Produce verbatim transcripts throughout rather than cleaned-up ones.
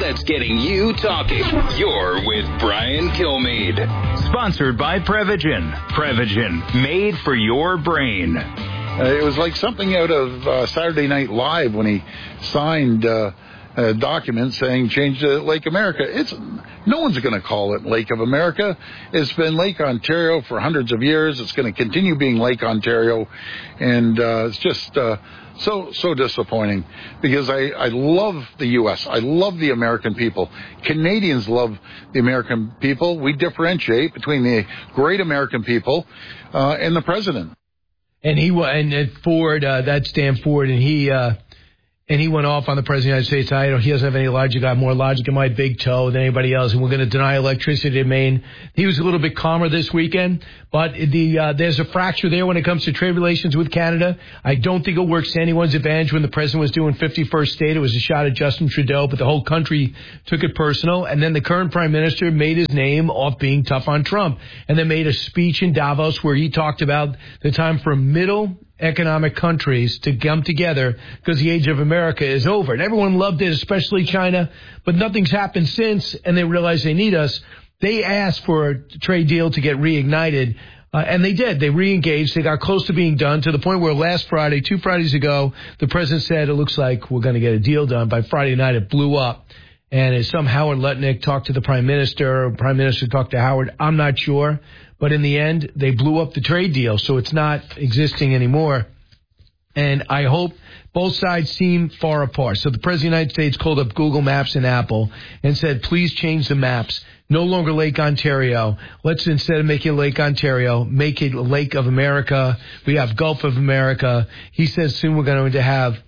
that's getting you talking. You're with Brian Kilmeade. Sponsored by Prevagen. Prevagen, made for your brain. Uh, it was like something out of uh, Saturday Night Live when he signed uh, a document saying change to Lake America. It's no one's going to call it Lake of America. It's been Lake Ontario for hundreds of years. It's going to continue being Lake Ontario, and uh, it's just uh, so so disappointing because I, I love the U S. I love the American people. Canadians love the American people. We differentiate between the great American people uh, and the president. And he and at Ford, uh, that's Dan Ford, and he uh, and he went off on the president of the United States. I don't, he doesn't have any logic. I have more logic in my big toe than anybody else, and we're going to deny electricity to Maine. He was a little bit calmer this weekend, but the uh, there's a fracture there when it comes to trade relations with Canada. I don't think it works to anyone's advantage. When the president was doing fifty-first state, it was a shot at Justin Trudeau, but the whole country took it personal. And then the current prime minister made his name off being tough on Trump, and then made a speech in Davos where he talked about the time for middle economic countries to come together because the age of America is over. And everyone loved it, especially China, but nothing's happened since, and they realize they need us. They asked for a trade deal to get reignited, uh, and they did. They reengaged. They got close to being done to the point where last Friday, two Fridays ago, the president said, it looks like we're going to get a deal done. By Friday night, it blew up. And as some Howard Lutnick talked to the prime minister, or prime minister talked to Howard, I'm not sure. But in the end, they blew up the trade deal, so it's not existing anymore. And I hope both sides seem far apart. So the President of the United States called up Google Maps and Apple and said, please change the maps. No longer Lake Ontario. Let's, instead of making it Lake Ontario, make it Lake of America. We have Gulf of America. He says soon we're going to have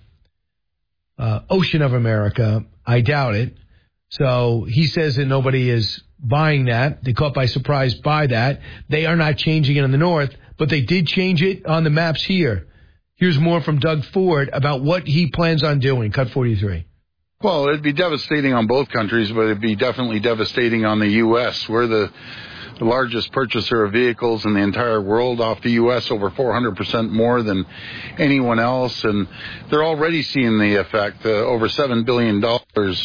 uh, Ocean of America. I doubt it. So he says that nobody is buying that. They caught by surprise by that. They are not changing it in the north, but they did change it on the maps here. Here's more from Doug Ford about what he plans on doing. Cut forty-three. Well, it'd be devastating on both countries, but it'd be definitely devastating on the U S. We're the, the largest purchaser of vehicles in the entire world off the U S, over four hundred percent more than anyone else, and they're already seeing the effect. Uh, over seven billion dollars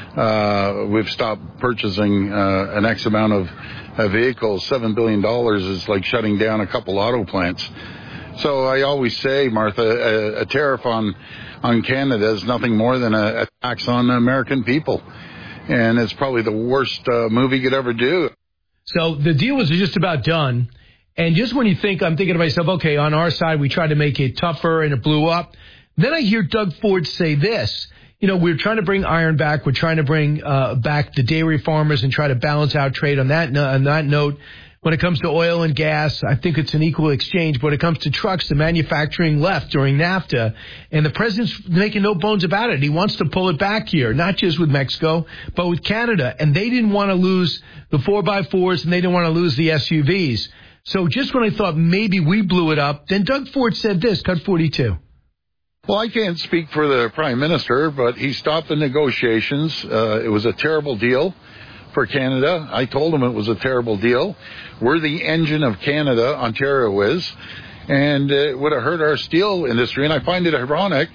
uh, we've stopped purchasing uh, an X amount of uh, vehicles. seven billion dollars is like shutting down a couple auto plants. So I always say, Martha, a, a tariff on, on Canada is nothing more than a, a tax on American people. And it's probably the worst uh, move he could ever do. So the deal was just about done. And just when you think, I'm thinking to myself, okay, on our side, we tried to make it tougher and it blew up. Then I hear Doug Ford say this. You know, we're trying to bring iron back. We're trying to bring uh, back the dairy farmers and try to balance out trade on that, on that note. When it comes to oil and gas, I think it's an equal exchange. But when it comes to trucks, the manufacturing left during NAFTA. And the president's making no bones about it. He wants to pull it back here, not just with Mexico, but with Canada. And they didn't want to lose the four by fours and they didn't want to lose the S U Vs. So just when I thought maybe we blew it up, then Doug Ford said this, cut forty-two. Well, I can't speak for the prime minister, but he stopped the negotiations. Uh, it was a terrible deal for Canada. I told him it was a terrible deal. We're the engine of Canada, Ontario is, and it would have hurt our steel industry. And I find it ironic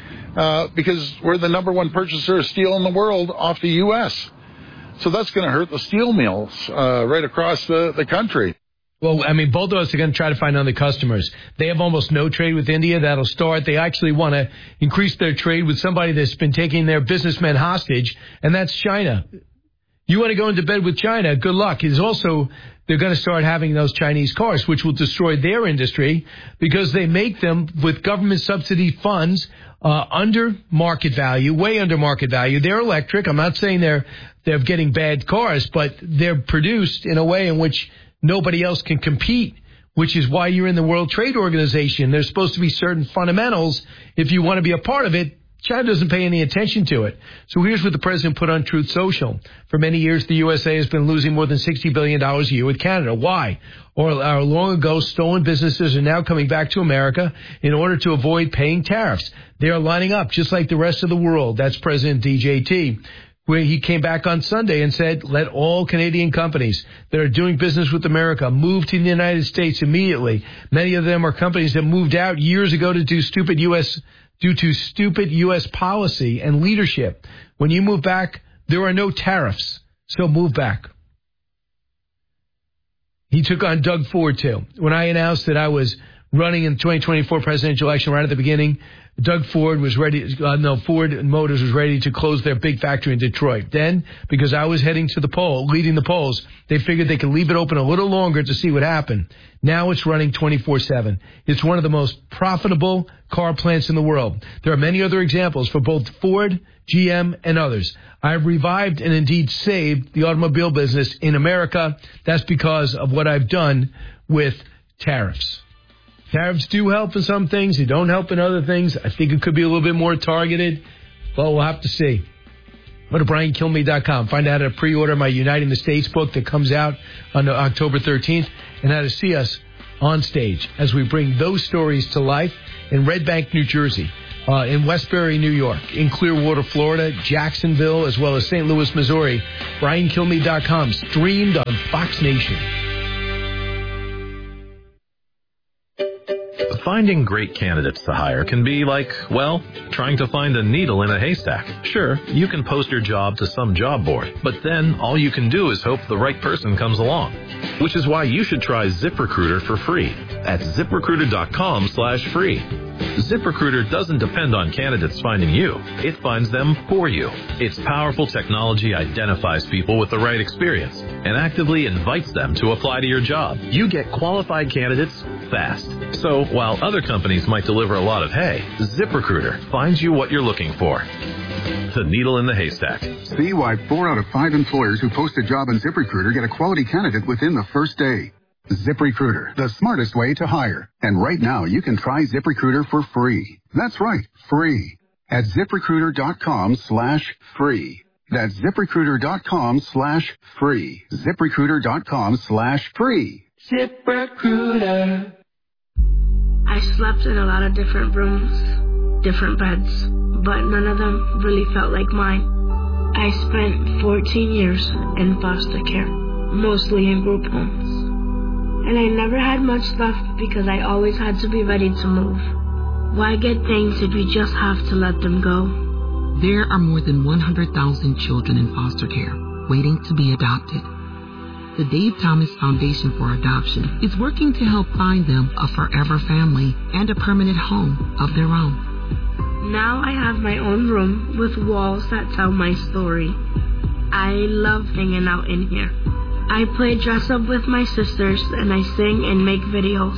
uh, because we're the number one purchaser of steel in the world off the U S. So that's going to hurt the steel mills uh, right across the, the country. Well, I mean, both of us are going to try to find other customers. They have almost no trade with India. That'll start. They actually want to increase their trade with somebody that's been taking their businessmen hostage, and that's China. You want to go into bed with China, good luck. It's also, they're going to start having those Chinese cars, which will destroy their industry because they make them with government subsidy funds uh, under market value, way under market value. They're electric. I'm not saying they're they're getting bad cars, but they're produced in a way in which nobody else can compete, which is why you're in the World Trade Organization. There's supposed to be certain fundamentals if you want to be a part of it. China doesn't pay any attention to it. So here's what the president put on Truth Social. For many years, the U S A has been losing more than sixty billion dollars a year with Canada. Why? Or, or long ago, stolen businesses are now coming back to America in order to avoid paying tariffs. They are lining up just like the rest of the world. That's President D J T, where he came back on Sunday and said, let all Canadian companies that are doing business with America move to the United States immediately. Many of them are companies that moved out years ago to do stupid U S due to stupid U S policy and leadership. When you move back There are no tariffs, so move back. He took on Doug Ford, too. When I announced that I was running in the twenty twenty-four presidential election right at the beginning, Doug Ford was ready, uh, no, Ford Motors was ready to close their big factory in Detroit. Then, because I was heading to the poll, leading the polls, they figured they could leave it open a little longer to see what happened. Now it's running twenty-four seven. It's one of the most profitable car plants in the world. There are many other examples for both Ford, G M, and others. I've revived and indeed saved the automobile business in America. That's because of what I've done with tariffs. Tariffs do help in some things. They don't help in other things. I think it could be a little bit more targeted, but we'll have to see. Go to brian kilmeade dot com. Find out how to pre-order my Uniting the States book that comes out on October thirteenth, and how to see us on stage as we bring those stories to life in Red Bank, New Jersey, uh, in Westbury, New York, in Clearwater, Florida, Jacksonville, as well as Saint Louis, Missouri. brian kilmeade dot com, streamed on Fox Nation. Finding great candidates to hire can be like, well, trying to find a needle in a haystack. Sure, you can post your job to some job board, but then all you can do is hope the right person comes along. Which is why you should try ZipRecruiter for free at ZipRecruiter.com slash free. ZipRecruiter doesn't depend on candidates finding you. It finds them for you. Its powerful technology identifies people with the right experience and actively invites them to apply to your job. You get qualified candidates fast. So while other companies might deliver a lot of hay, ZipRecruiter finds you what you're looking for. The needle in the haystack. See why four out of five employers who post a job on ZipRecruiter get a quality candidate within the first day. ZipRecruiter, the smartest way to hire. And right now, you can try ZipRecruiter for free. That's right, free. At ZipRecruiter.com slash free. That's ZipRecruiter.com slash free. ZipRecruiter.com slash free. ZipRecruiter. I slept in a lot of different rooms, different beds, but none of them really felt like mine. I spent fourteen years in foster care, mostly in group homes. And I never had much left because I always had to be ready to move. Why get things if you just have to let them go? There are more than one hundred thousand children in foster care waiting to be adopted. The Dave Thomas Foundation for Adoption is working to help find them a forever family and a permanent home of their own. Now I have my own room with walls that tell my story. I love hanging out in here. I play dress up with my sisters and I sing and make videos.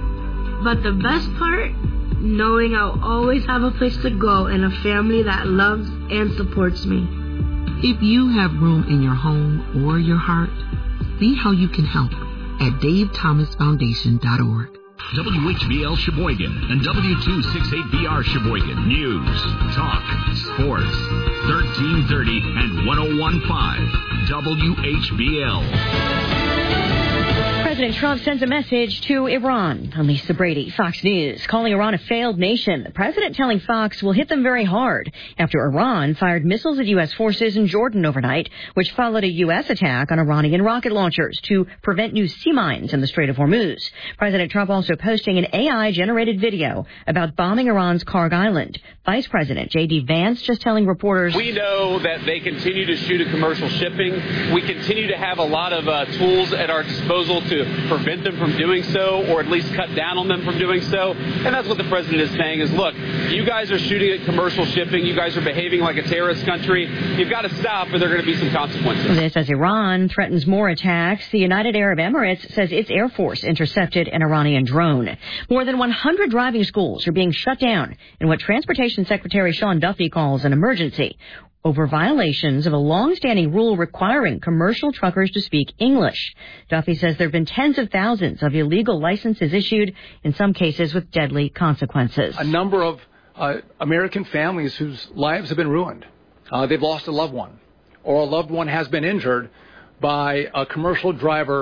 But the best part, knowing I'll always have a place to go and a family that loves and supports me. If you have room in your home or your heart, see how you can help at dave thomas foundation dot org. W H B L Sheboygan and W two sixty-eight B R Sheboygan. News, talk, sports. thirteen thirty and ten fifteen W H B L. President Trump sends a message to Iran. I'm Lisa Brady, Fox News, calling Iran a failed nation. The president telling Fox will hit them very hard after Iran fired missiles at U S forces in Jordan overnight, which followed a U S attack on Iranian rocket launchers to prevent new sea mines in the Strait of Hormuz. President Trump also posting an A I-generated video about bombing Iran's Karg Island. Vice President J D Vance just telling reporters, we know that they continue to shoot at commercial shipping. We continue to have a lot of uh, tools at our disposal to prevent them from doing so, or at least cut down on them from doing so. And that's what the president is saying is, look, you guys are shooting at commercial shipping. You guys are behaving like a terrorist country. You've got to stop, or there are going to be some consequences. This as Iran threatens more attacks. The United Arab Emirates says its Air Force intercepted an Iranian drone. More than one hundred driving schools are being shut down in what Transportation Secretary Sean Duffy calls an emergency over violations of a long-standing rule requiring commercial truckers to speak English. Duffy says there have been tens of thousands of illegal licenses issued, in some cases with deadly consequences. A number of uh, American families whose lives have been ruined. Uh, they've lost a loved one, or a loved one has been injured by a commercial driver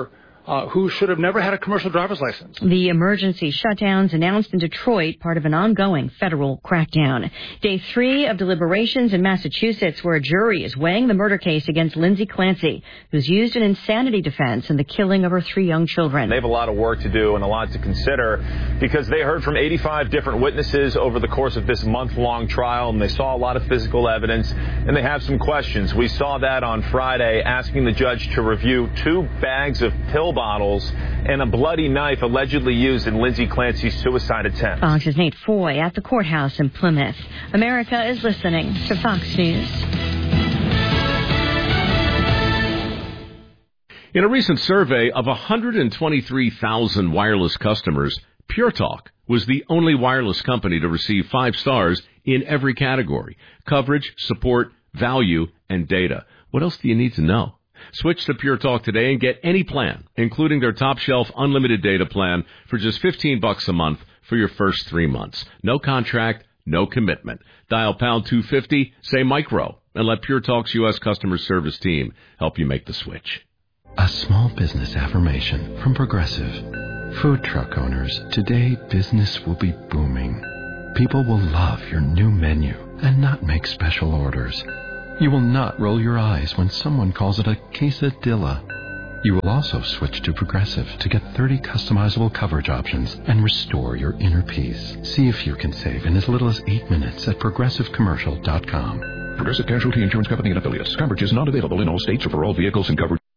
uh, who should have never had a commercial driver's license. The emergency shutdowns announced in Detroit, part of an ongoing federal crackdown. Day three of deliberations in Massachusetts, where a jury is weighing the murder case against Lindsay Clancy, who's used an insanity defense in the killing of her three young children. They have a lot of work to do and a lot to consider because they heard from eighty-five different witnesses over the course of this month-long trial, and they saw a lot of physical evidence, and they have some questions. We saw that on Friday, asking the judge to review two bags of pill bottles and a bloody knife allegedly used in Lindsay Clancy's suicide attempt. Fox's Nate Foy at the courthouse in Plymouth. America is listening to Fox News. In a recent survey of one hundred twenty-three thousand wireless customers, Pure Talk was the only wireless company to receive five stars in every category: coverage, support, value, and data. What else do you need to know? Switch to Pure Talk today and get any plan, including their top-shelf unlimited data plan, for just fifteen bucks a month for your first three months. No contract, no commitment. Dial pound two fifty, say micro, and let Pure Talk's U S customer service team help you make the switch. A small business affirmation from Progressive. Food truck owners, today business will be booming. People will love your new menu and not make special orders. You will not roll your eyes when someone calls it a quesadilla. You will also switch to Progressive to get thirty customizable coverage options and restore your inner peace. See if you can save in as little as eight minutes at progressive commercial dot com. Progressive Casualty Insurance Company and Affiliates. Coverage is not available in all states or for all vehicles and coverage.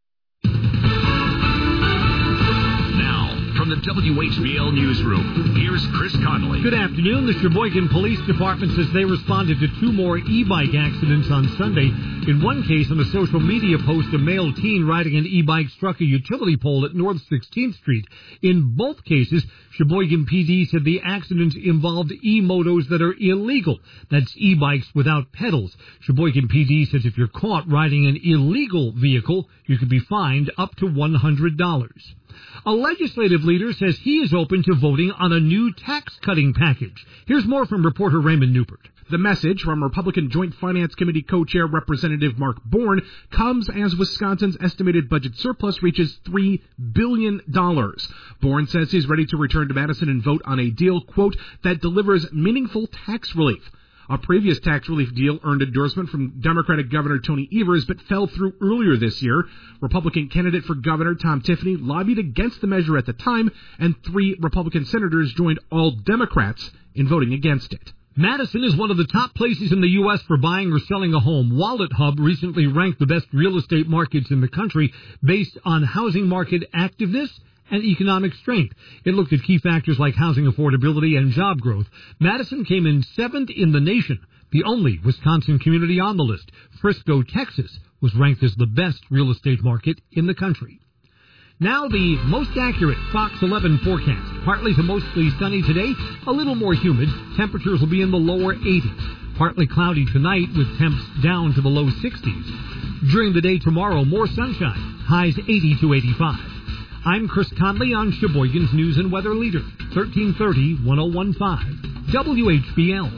From the W H B L Newsroom, here's Chris Connolly. Good afternoon. The Sheboygan Police Department says they responded to two more e-bike accidents on Sunday. In one case, on a social media post, a male teen riding an e-bike struck a utility pole at North sixteenth Street. In both cases, Sheboygan P D said the accidents involved e-motos that are illegal. That's e-bikes without pedals. Sheboygan P D says if you're caught riding an illegal vehicle, you could be fined up to one hundred dollars. A legislative leader says he is open to voting on a new tax-cutting package. Here's more from reporter Raymond Newport. The message from Republican Joint Finance Committee co-chair Representative Mark Bourne comes as Wisconsin's estimated budget surplus reaches three billion dollars. Bourne says he's ready to return to Madison and vote on a deal, quote, that delivers meaningful tax relief. A previous tax relief deal earned endorsement from Democratic Governor Tony Evers but fell through earlier this year. Republican candidate for governor Tom Tiffany lobbied against the measure at the time, and three Republican senators joined all Democrats in voting against it. Madison is one of the top places in the U S for buying or selling a home. WalletHub recently ranked the best real estate markets in the country based on housing market activeness and economic strength. It looked at key factors like housing affordability and job growth. Madison came in seventh in the nation, the only Wisconsin community on the list. Frisco, Texas, was ranked as the best real estate market in the country. Now the most accurate Fox eleven forecast. Partly to mostly sunny today, a little more humid. Temperatures will be in the lower eighties. Partly cloudy tonight with temps down to the low sixties. During the day tomorrow, more sunshine, highs eighty to eighty-five. I'm Chris Conley on Sheboygan's News and Weather Leader, thirteen thirty, ten fifteen, W H B L.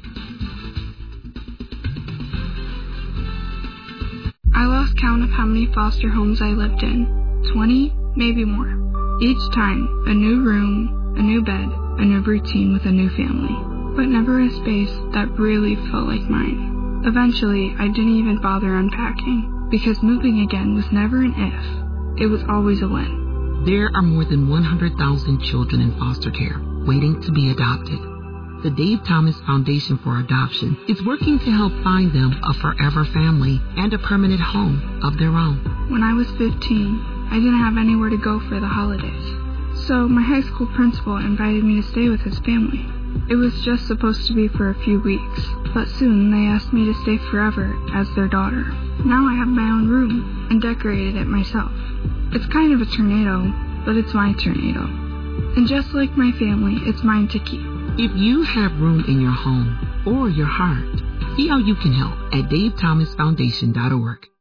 I lost count of how many foster homes I lived in. twenty, maybe more. Each time, a new room, a new bed, a new routine with a new family. But never a space that really felt like mine. Eventually, I didn't even bother unpacking, because moving again was never an if. It was always a when. There are more than one hundred thousand children in foster care waiting to be adopted. The Dave Thomas Foundation for Adoption is working to help find them a forever family and a permanent home of their own. When I was fifteen, I didn't have anywhere to go for the holidays. So my high school principal invited me to stay with his family. It was just supposed to be for a few weeks, but soon they asked me to stay forever as their daughter. Now I have my own room and decorated it myself. It's kind of a tornado, but it's my tornado. And just like my family, it's mine to keep. If you have room in your home or your heart, see how you can help at dave thomas foundation dot org.